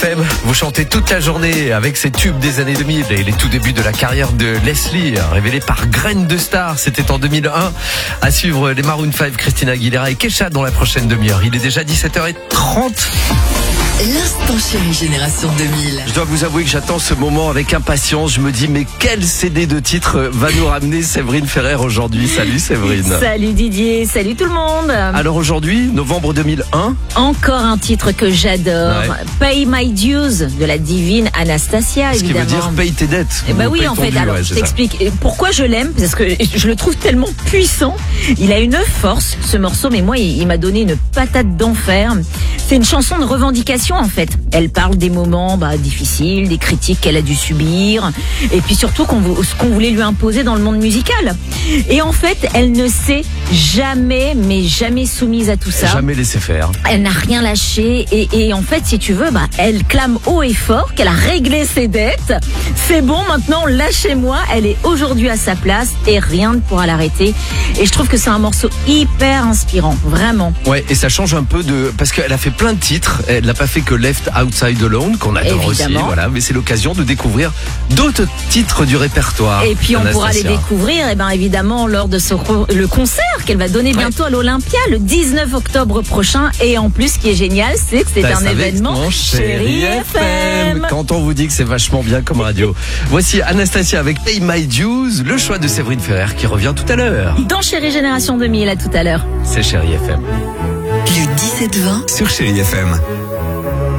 FM, vous chantez toute la journée avec ces tubes des années 2000 et les tout débuts de la carrière de Leslie, révélée par Graine de Star, c'était en 2001. À suivre les Maroon 5, Christina Aguilera et Kesha dans la prochaine demi-heure. Il est déjà 17h30. L'instant chérie génération 2000. Je dois vous avouer que j'attends ce moment avec impatience. Je me dis, mais quel CD de titre va nous ramener Séverine Ferrer aujourd'hui? Salut Séverine. Salut Didier, salut tout le monde. Alors aujourd'hui, novembre 2001. Encore un titre que j'adore. Ouais. Pay My Dues de la divine Anastasia, Ce qui évidemment. veut dire paye tes dettes. Eh ben Ou oui, paye en ton fait, dû, alors ouais, je c'est ça. t'explique pourquoi je l'aime, parce que je le trouve tellement puissant. Il a une force, ce morceau, mais moi, il m'a donné une patate d'enfer. C'est une chanson de revendication, en fait. Elle parle des moments difficiles, des critiques qu'elle a dû subir, et puis surtout ce qu'on voulait lui imposer dans le monde musical. Et en fait, elle ne s'est jamais, mais jamais soumise à tout ça. Jamais laissé faire. Elle n'a rien lâché et en fait, si tu veux, elle clame haut et fort qu'elle a réglé ses dettes. C'est bon, maintenant, lâchez-moi. Elle est aujourd'hui à sa place et rien ne pourra l'arrêter. Et je trouve que c'est un morceau hyper inspirant, vraiment. Ouais, et ça change un peu parce qu'elle a fait plein de titres. Elle n'a pas fait que Left Outside Alone, qu'on adore Évidemment. aussi, voilà. Mais c'est l'occasion de découvrir d'autres titres du répertoire. Et puis on pourra les Anastasia. découvrir, évidemment, lors de le concert qu'elle va donner bientôt à l'Olympia le 19 octobre prochain. Et en plus, ce qui est génial, c'est que c'est Ça, un ça événement avec Chérie FM. Quand on vous dit que c'est vachement bien comme radio. Voici Anastasia avec Pay My Dues, le choix de Séverine Ferrer qui revient tout à l'heure. Dans Chérie Génération 2000, à tout à l'heure. C'est Chérie FM. Le 17-20 sur Chérie FM.